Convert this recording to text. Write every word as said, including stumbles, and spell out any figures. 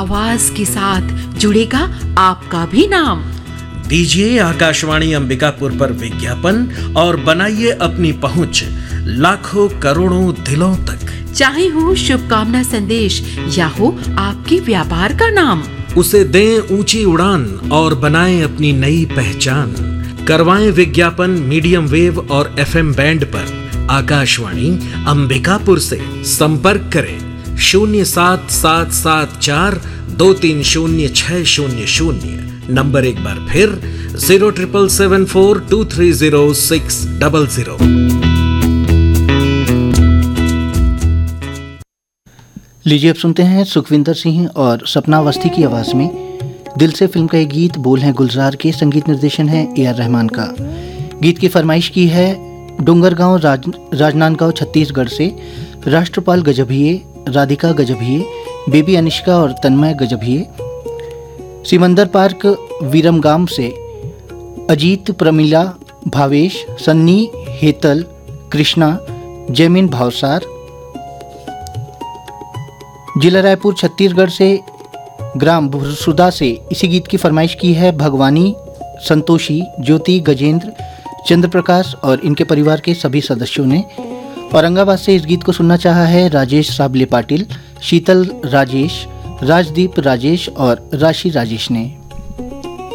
आवाज के साथ जुड़ेगा आपका भी नाम। दीजिए आकाशवाणी अंबिकापुर पर विज्ञापन और बनाइए अपनी पहुंच लाखों करोड़ों दिलों तक। चाहे हो शुभकामना संदेश या हो आपके व्यापार का नाम, उसे दें ऊंची उड़ान और बनाएं अपनी नई पहचान। करवाएं विज्ञापन मीडियम वेव और एफएम बैंड पर। आकाशवाणी अंबिकापुर से संपर्क करें शून्य सात सात सात चार दो तीन शून्य छह शून्य शून्य। नंबर एक बार फिर zero triple seven four to three zero six double zero. लीजिए अब सुनते हैं सुखविंदर सिंह और सपना अवस्थी की आवाज में दिल से फिल्म का एक गीत। बोल है गुलजार के, संगीत निर्देशन है ए आर रहमान का। गीत की फरमाइश की है डोंगरगांव राज, राजनांदगांव छत्तीसगढ़ से राष्ट्रपाल गजभिये, राधिका गजभिये, बेबी अनिष्का और तन्मय गजभिये। सिमंदर पार्क विरमगाम से अजीत, प्रमिला, भावेश, सन्नी, हेतल, कृष्णा, जैमिन भावसार। जिला रायपुर छत्तीसगढ़ से ग्राम भुरसुदा से इसी गीत की फरमाइश की है भगवानी, संतोषी, ज्योति, गजेंद्र, चंद्र प्रकाश और इनके परिवार के सभी सदस्यों ने। औरंगाबाद से इस गीत को सुनना चाहा है राजेश साबले पाटिल, शीतल राजेश, राजदीप राजेश और राशि राजेश ने।